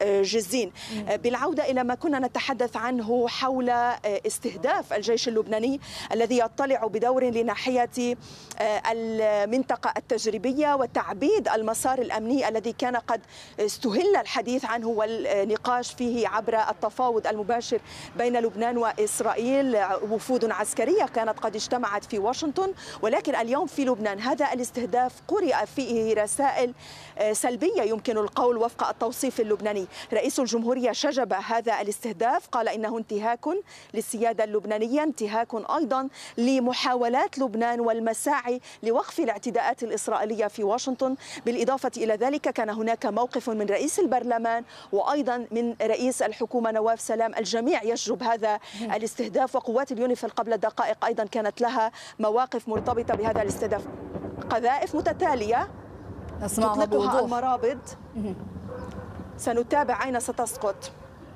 جزين. بالعودة إلى ما كنا نتحدث عنه حول استهداف الجيش اللبناني الذي يطلع بدور لناحية المنطقة التجريبية وتعبيد المسار الأمني الذي كان قد استهل الحديث عنه والنقاش فيه عبر التفاوض المباشر بين لبنان وإسرائيل. وفود عسكرية كانت قد اجتمعت في واشنطن، ولكن اليوم في لبنان هذا الاستهداف قرأ فيه رسائل سلبية يمكن القول وفق التوصيف اللبناني. رئيس الجمهورية شجب هذا الاستهداف، قال إنه انتهاك للسيادة اللبنانية، انتهاك أيضا لمحاولات لبنان والمساعي لوقف الاعتداءات الإسرائيلية في واشنطن. بالإضافة إلى ذلك كان هناك موقف من رئيس البرلمان وأيضا من رئيس الحكومة نواف سلام، الجميع يشجب هذا الاستهداف، وقوات اليونيفيل قبل دقائق أيضا كانت لها مواقف مرتبطة بهذا الاستهداف. قذائف متتالية تطلقها المرابط، سنتابع أين ستسقط.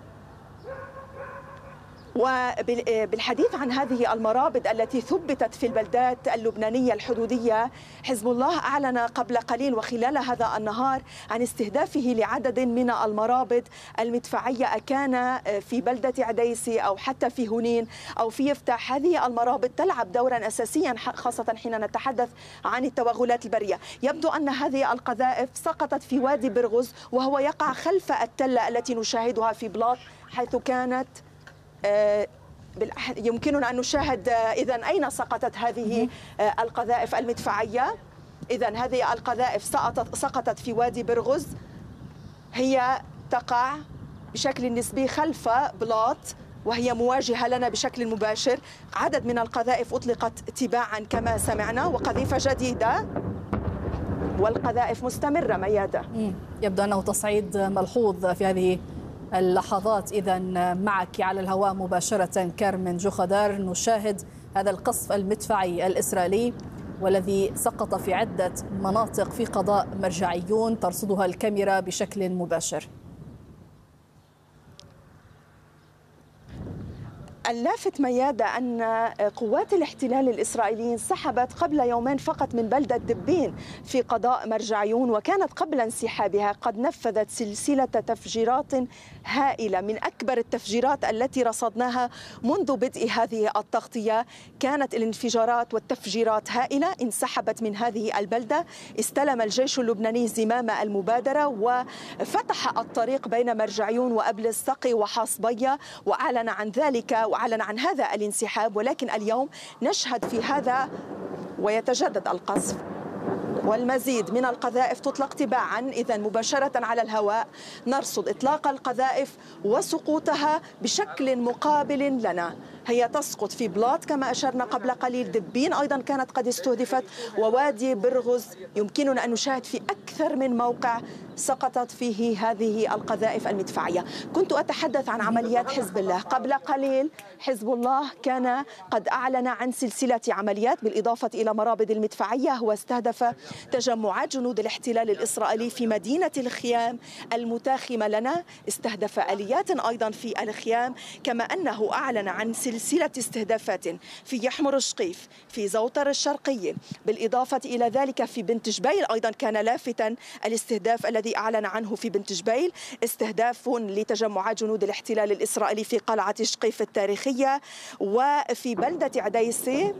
وبالحديث عن هذه المرابط التي ثبتت في البلدات اللبنانية الحدودية، حزب الله أعلن قبل قليل وخلال هذا النهار عن استهدافه لعدد من المرابط المدفعية، أكان في بلدة عديسي أو حتى في هنين أو في يفتح. هذه المرابط تلعب دورا أساسيا خاصة حين نتحدث عن التوغلات البرية. يبدو أن هذه القذائف سقطت في وادي برغز، وهو يقع خلف التلة التي نشاهدها في بلاط، حيث كانت يمكننا أن نشاهد إذن أين سقطت هذه القذائف المدفعية. إذن هذه القذائف سقطت في وادي برغز، هي تقع بشكل نسبي خلف بلاط وهي مواجهة لنا بشكل مباشر. عدد من القذائف أطلقت تباعا كما سمعنا، وقذيفة جديدة، والقذائف مستمرة. ميادة، يبدو أنه تصعيد ملحوظ في هذه اللحظات. إذا معك على الهواء مباشرة كارمن جوخدار، نشاهد هذا القصف المدفعي الإسرائيلي والذي سقط في عدة مناطق في قضاء مرجعيون، ترصدها الكاميرا بشكل مباشر. اللافت ميادة أن قوات الاحتلال الإسرائيلي انسحبت قبل يومين فقط من بلدة دبين في قضاء مرجعيون، وكانت قبل انسحابها قد نفذت سلسلة تفجيرات هائلة، من أكبر التفجيرات التي رصدناها منذ بدء هذه التغطية. كانت الانفجارات والتفجيرات هائلة. انسحبت من هذه البلدة، استلم الجيش اللبناني زمام المبادرة وفتح الطريق بين مرجعيون وأبل السقي وحاصبية، وأعلن عن ذلك وأعلن عن هذا الانسحاب. ولكن اليوم نشهد في هذا ويتجدد القصف، والمزيد من القذائف تطلق تباعا. إذا مباشرة على الهواء نرصد إطلاق القذائف وسقوطها بشكل مقابل لنا. هي تسقط في بلاط كما أشرنا قبل قليل، دبين أيضا كانت قد استهدفت، ووادي برغز يمكننا أن نشاهد في أكثر من موقع سقطت فيه هذه القذائف المدفعية. كنت أتحدث عن عمليات حزب الله. قبل قليل حزب الله كان قد أعلن عن سلسلة عمليات بالإضافة إلى مرابط المدفعية، هو استهدف تجمعات جنود الاحتلال الإسرائيلي في مدينة الخيام المتاخمة لنا، استهدف آليات أيضا في الخيام، كما أنه أعلن عن سلسلة استهدافات في يحمر الشقيف، في زوطر الشرقية، بالإضافة إلى ذلك في بنت جبيل أيضا كان لافتاً الاستهداف الذي أعلن عنه في بنت جبيل، استهداف لتجمعات جنود الاحتلال الإسرائيلي في قلعة شقيف التاريخية، وفي بلدة عديسي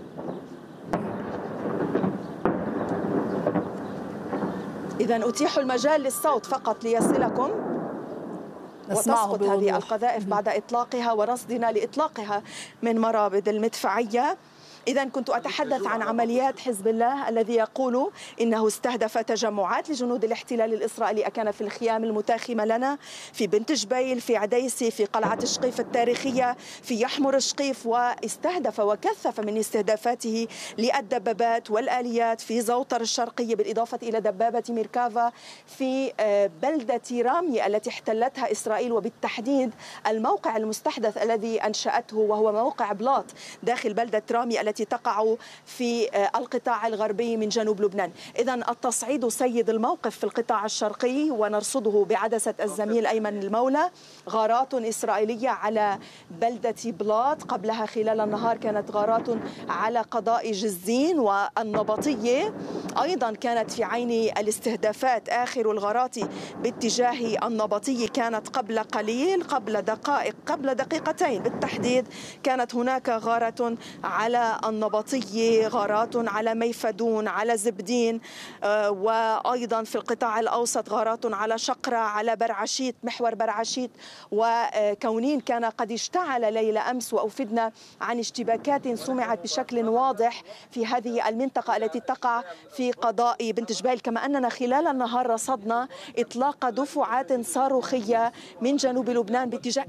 إذا أتيح المجال للصوت فقط ليصلكم. وتسقط هذه القذائف بعد إطلاقها ورصدنا لإطلاقها من مرابط المدفعية. إذا كنت أتحدث عن عمليات حزب الله الذي يقول إنه استهدف تجمعات لجنود الاحتلال الإسرائيلي، أكان في الخيام المتاخمة لنا، في بنت جبيل، في عديسي، في قلعة شقيف التاريخية، في يحمر شقيف، واستهدف وكثف من استهدافاته للدبابات والآليات في زوطر الشرقية، بالإضافة إلى دبابة ميركافا في بلدة رامي التي احتلتها إسرائيل، وبالتحديد الموقع المستحدث الذي أنشأته وهو موقع بلاط داخل بلدة رامي التي التي تقع في القطاع الغربي من جنوب لبنان. إذن التصعيد سيد الموقف في القطاع الشرقي، ونرصده بعدسة الزميل أيمن المولى. غارات إسرائيلية على بلدة بلاط، قبلها خلال النهار كانت غارات على قضاء جزين والنبطية، أيضا كانت في عين الاستهدافات. آخر الغارات باتجاه النبطية كانت قبل قليل، قبل دقيقتين بالتحديد، كانت هناك غارة على النبطية، غارات على ميفدون، على زبدين، وأيضا في القطاع الأوسط غارات على شقرة، على برعشيت، محور برعشيت وكونين كان قد اشتعل ليلة أمس، وأفدنا عن اشتباكات سمعت بشكل واضح في هذه المنطقة التي تقع في قضاء بنت جبيل. كما أننا خلال النهار رصدنا إطلاق دفعات صاروخية من جنوب لبنان باتجاه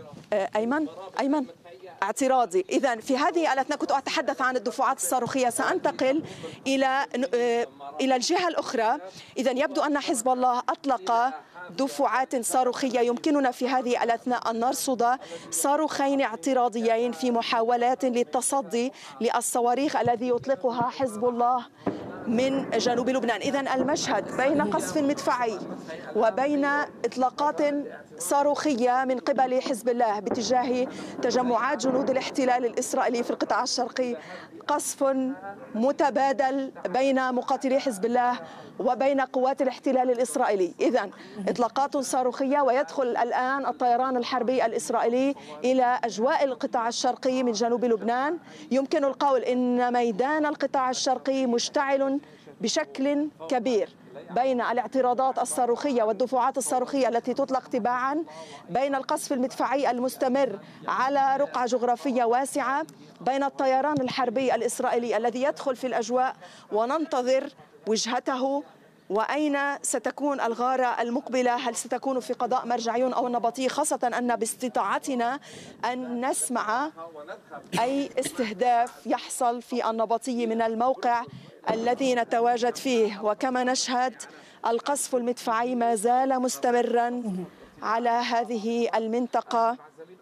أيمن اعتراضي. إذن في هذه الأثناء كنت أتحدث عن الدفعات الصاروخية، سأنتقل إلى الجهة الأخرى. إذن يبدو أن حزب الله أطلق دفعات صاروخية. يمكننا في هذه الأثناء أن نرصد صاروخين اعتراضيين في محاولات للتصدي للصواريخ الذي يطلقها حزب الله من جنوب لبنان. إذن المشهد بين قصف مدفعي وبين إطلاقات صاروخية من قبل حزب الله باتجاه تجمعات جنود الاحتلال الإسرائيلي في القطاع الشرقي، قصف متبادل بين مقاتلي حزب الله وبين قوات الاحتلال الإسرائيلي. إذن إطلاقات صاروخية، ويدخل الآن الطيران الحربي الإسرائيلي إلى أجواء القطاع الشرقي من جنوب لبنان. يمكن القول إن ميدان القطاع الشرقي مشتعل بشكل كبير بين الاعتراضات الصاروخية والدفعات الصاروخية التي تطلق تباعا، بين القصف المدفعي المستمر على رقعة جغرافية واسعة، بين الطيران الحربي الإسرائيلي الذي يدخل في الأجواء، وننتظر وجهته وأين ستكون الغارة المقبلة. هل ستكون في قضاء مرجعيون أو النبطية، خاصة أن باستطاعتنا أن نسمع أي استهداف يحصل في النبطية من الموقع الذي نتواجد فيه. وكما نشهد القصف المدفعي ما زال مستمرا على هذه المنطقة.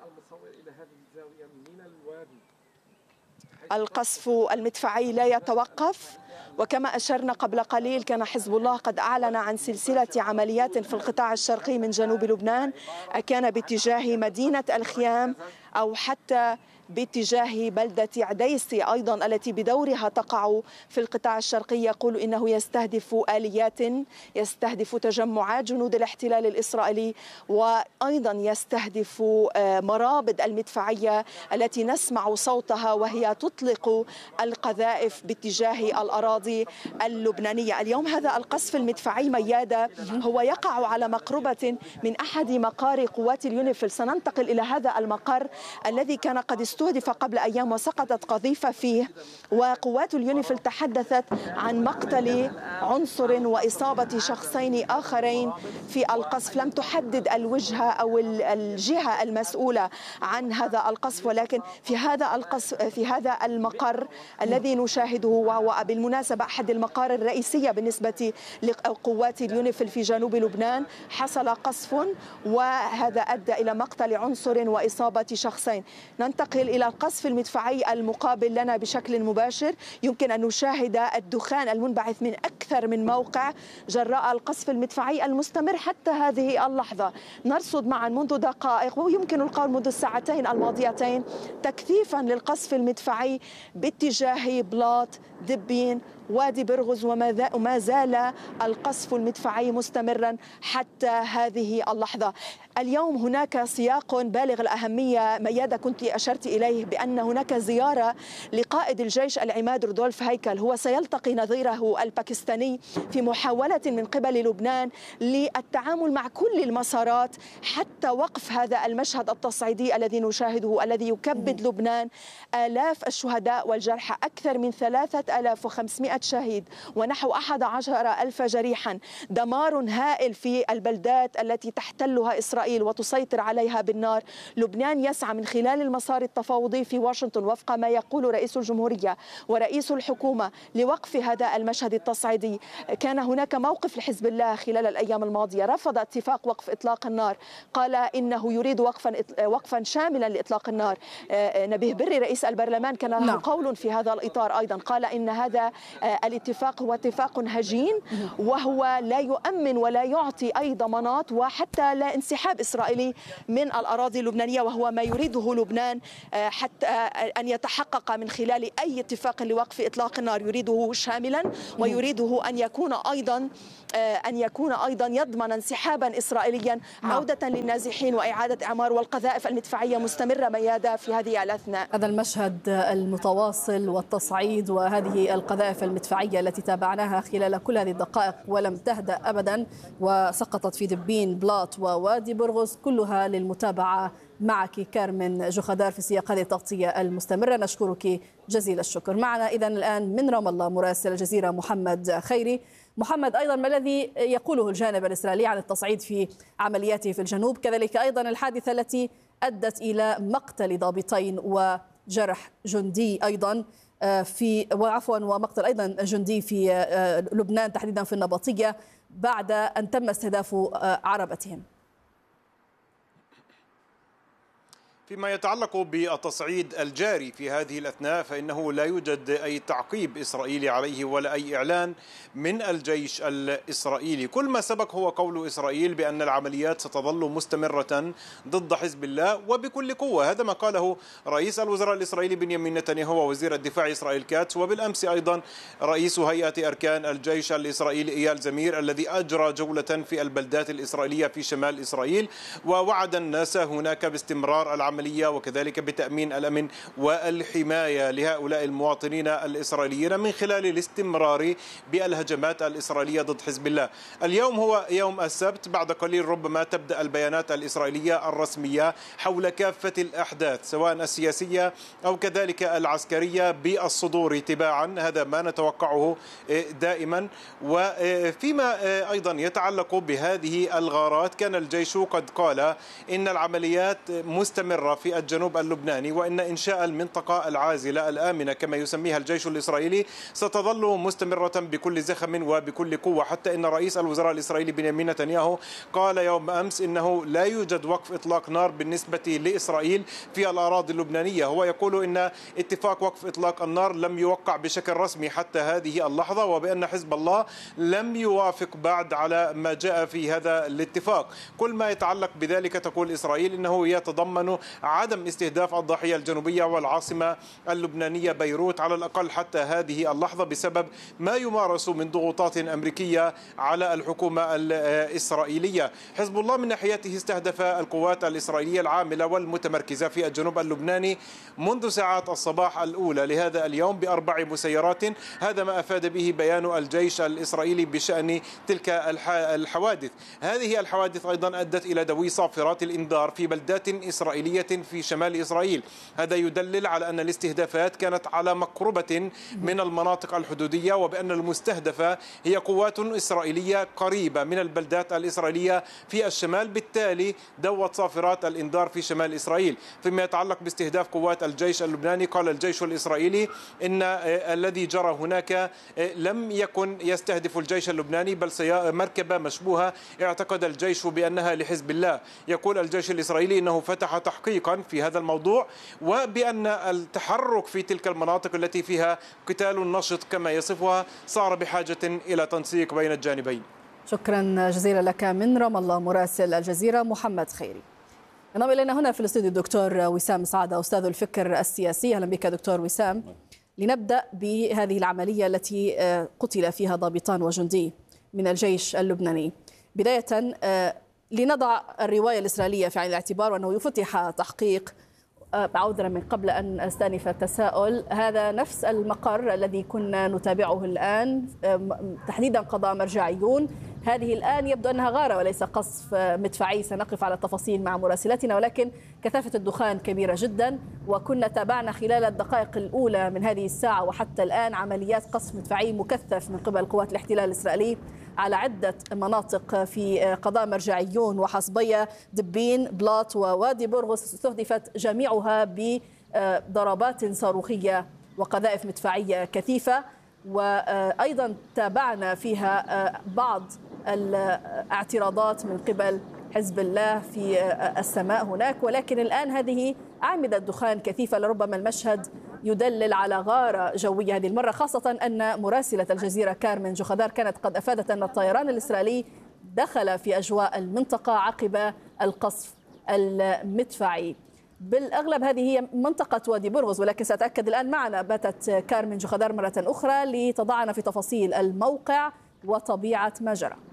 القصف المدفعي لا يتوقف، وكما أشرنا قبل قليل كان حزب الله قد أعلن عن سلسلة عمليات في القطاع الشرقي من جنوب لبنان، كان باتجاه مدينة الخيام أو حتى باتجاه بلدة عديسي أيضا التي بدورها تقع في القطاع الشرقي. يقول إنه يستهدف آليات، يستهدف تجمعات جنود الاحتلال الإسرائيلي، وأيضا يستهدف مرابط المدفعية التي نسمع صوتها وهي تطلق القذائف باتجاه الأراضي اللبنانية. اليوم هذا القصف المدفعي ميادة هو يقع على مقربة من أحد مقار قوات اليونيفيل. سننتقل إلى هذا المقر الذي كان قد استهدف قبل أيام وسقطت قذيفة فيه، وقوات اليونيفيل تحدثت عن مقتل عنصر وإصابة شخصين آخرين في القصف. لم تحدد الوجهة أو الجهة المسؤولة عن هذا القصف، ولكن في هذا المقر الذي نشاهده، وهو بالمناسبة أحد المقار الرئيسية بالنسبة لقوات اليونيفيل في جنوب لبنان، حصل قصف وهذا أدى إلى مقتل عنصر وإصابة شخصين. ننتقل إلى القصف المدفعي المقابل لنا بشكل مباشر. يمكن أن نشاهد الدخان المنبعث من أكثر من موقع جراء القصف المدفعي المستمر حتى هذه اللحظة. نرصد معا منذ دقائق ويمكن القول منذ الساعتين الماضيتين تكثيفا للقصف المدفعي باتجاه بلاط، دبين، وادي برغز، وما زال القصف المدفعي مستمرا حتى هذه اللحظة. اليوم هناك سياق بالغ الأهمية. ميادة كنت أشرت إليه بأن هناك زيارة لقائد الجيش العماد رودولف هيكل، هو سيلتقي نظيره الباكستاني في محاولة من قبل لبنان للتعامل مع كل المسارات حتى وقف هذا المشهد التصعيدي الذي نشاهده، الذي يكبد لبنان. آلاف الشهداء والجرحى، أكثر من 3500 400 شهيد ونحو 11,000 جريحا، دمار هائل في البلدات التي تحتلها إسرائيل وتسيطر عليها بالنار. لبنان يسعى من خلال المسار التفاوضي في واشنطن وفق ما يقول رئيس الجمهورية ورئيس الحكومة لوقف هذا المشهد التصعيدي. كان هناك موقف لحزب الله خلال الأيام الماضية، رفض اتفاق وقف إطلاق النار، قال إنه يريد وقفا شاملا لإطلاق النار. نبيه بري رئيس البرلمان كان له قول في هذا الإطار أيضا، قال إن هذا الاتفاق هو اتفاق هجين وهو لا يؤمن ولا يعطي أي ضمانات وحتى لا انسحاب إسرائيلي من الأراضي اللبنانية، وهو ما يريده لبنان حتى أن يتحقق من خلال أي اتفاق لوقف إطلاق النار. يريده شاملا ويريده أن يكون أيضا يضمن انسحابا إسرائيليا، عودة للنازحين وإعادة إعمار، والقذائف المدفعية مستمرة ميادة في هذه الأثناء. هذا المشهد المتواصل والتصعيد وهذه القذائف المدفعية التي تابعناها خلال كل هذه الدقائق ولم تهدأ أبدا، وسقطت في دبين، بلاط ووادي برغوث، كلها للمتابعة معك كارمن جوخدار في سياق هذه التغطية المستمرة. نشكرك جزيل الشكر. معنا إذن الآن من رام الله مراسل الجزيرة محمد خيري. محمد، أيضا ما الذي يقوله الجانب الإسرائيلي عن التصعيد في عملياته في الجنوب، كذلك أيضا الحادثة التي أدت إلى مقتل ضابطين وجرح جندي أيضا ومقتل أيضا جندي في لبنان تحديدا في النبطية بعد أن تم استهداف عربتهم؟ فيما يتعلق بالتصعيد الجاري في هذه الأثناء فإنه لا يوجد أي تعقيب إسرائيلي عليه ولا أي إعلان من الجيش الإسرائيلي. كل ما سبق هو قول إسرائيل بأن العمليات ستظل مستمرة ضد حزب الله وبكل قوة. هذا ما قاله رئيس الوزراء الإسرائيلي بنيامين نتنياهو ووزير الدفاع إسرائيل كاتس، وبالأمس أيضا رئيس هيئة أركان الجيش الإسرائيلي إيال زمير الذي أجرى جولة في البلدات الإسرائيلية في شمال إسرائيل، ووعد الناس هناك باستمرار العملية وكذلك بتأمين الأمن والحماية لهؤلاء المواطنين الإسرائيليين من خلال الاستمرار بالهجمات الإسرائيلية ضد حزب الله. اليوم هو يوم السبت، بعد قليل ربما تبدأ البيانات الإسرائيلية الرسمية حول كافة الأحداث سواء السياسية أو كذلك العسكرية بالصدور تباعا، هذا ما نتوقعه دائما. وفيما أيضا يتعلق بهذه الغارات، كان الجيش قد قال إن العمليات مستمرة في الجنوب اللبناني، وإن إنشاء المنطقة العازلة الآمنة كما يسميها الجيش الإسرائيلي ستظل مستمرة بكل زخم وبكل قوة، حتى إن رئيس الوزراء الإسرائيلي بنيامين نتنياهو قال يوم أمس إنه لا يوجد وقف إطلاق نار بالنسبة لإسرائيل في الأراضي اللبنانية. هو يقول إن اتفاق وقف إطلاق النار لم يوقع بشكل رسمي حتى هذه اللحظة، وبأن حزب الله لم يوافق بعد على ما جاء في هذا الاتفاق. كل ما يتعلق بذلك تقول إسرائيل إنه يتضمن عدم استهداف الضاحية الجنوبية والعاصمة اللبنانية بيروت على الأقل حتى هذه اللحظة بسبب ما يمارس من ضغوطات أمريكية على الحكومة الإسرائيلية. حزب الله من ناحيته استهدف القوات الإسرائيلية العاملة والمتمركزة في الجنوب اللبناني منذ ساعات الصباح الأولى لهذا اليوم ب4 مسيرات. هذا ما أفاد به بيان الجيش الإسرائيلي بشأن تلك الحوادث. هذه الحوادث أيضا أدت إلى دوي صافرات الإنذار في بلدات إسرائيلية في شمال إسرائيل. هذا يدلل على أن الاستهدافات كانت على مقربة من المناطق الحدودية، وبأن المستهدفة هي قوات إسرائيلية قريبة من البلدات الإسرائيلية في الشمال، بالتالي دوت صافرات الإنذار في شمال إسرائيل. فيما يتعلق باستهداف قوات الجيش اللبناني، قال الجيش الإسرائيلي إن الذي جرى هناك لم يكن يستهدف الجيش اللبناني بل مركبة مشبوهة اعتقد الجيش بأنها لحزب الله. يقول الجيش الإسرائيلي إنه فتح تحقيقا في هذا الموضوع، وبأن التحرك في تلك المناطق التي فيها قتال نشط كما يصفها صار بحاجة إلى تنسيق بين الجانبين. شكرا جزيلا لك من رام الله مراسل الجزيرة محمد خيري. انضم الينا هنا في الاستوديو الدكتور وسام سعادة أستاذ الفكر السياسي. اهلا بك دكتور وسام. لنبدأ بهذه العملية التي قتل فيها ضابطان وجندي من الجيش اللبناني. بداية لنضع الرواية الإسرائيلية في عين الاعتبار، وأنه يفتح تحقيق عذرا من قبل أن أستأنف التساؤل، هذا نفس المقر الذي كنا نتابعه الآن تحديدا قضاء مرجعيون هذه الآن يبدو أنها غارة وليس قصف مدفعي. سنقف على التفاصيل مع مراسلتنا، ولكن كثافة الدخان كبيرة جدا، وكنا تابعنا خلال الدقائق الأولى من هذه الساعة وحتى الآن عمليات قصف مدفعي مكثف من قبل قوات الاحتلال الإسرائيلي على عدة مناطق في قضاء مرجعيون وحصبية، دبين، بلاط ووادي برغوث، استهدفت جميعها بضربات صاروخية وقذائف مدفعية كثيفة. وأيضا تابعنا فيها بعض الاعتراضات من قبل حزب الله في السماء هناك، ولكن الآن هذه أعمدة دخان كثيفة. لربما المشهد يدلل على غارة جوية هذه المرة، خاصة أن مراسلة الجزيرة كارمن جوخدار كانت قد أفادت أن الطيران الإسرائيلي دخل في أجواء المنطقة عقب القصف المدفعي. بالأغلب هذه هي منطقة وادي برغوث، ولكن سأتأكد الآن. معنا باتت كارمن جوخدار مرة أخرى لتضعنا في تفاصيل الموقع وطبيعة ما جرى.